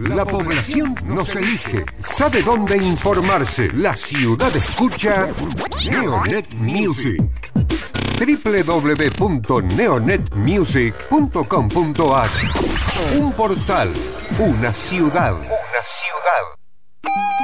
La población nos elige. ¿Sabe dónde informarse? La ciudad escucha Neonet Music. www.neonetmusic.com.ar. Un portal, una ciudad. Una ciudad.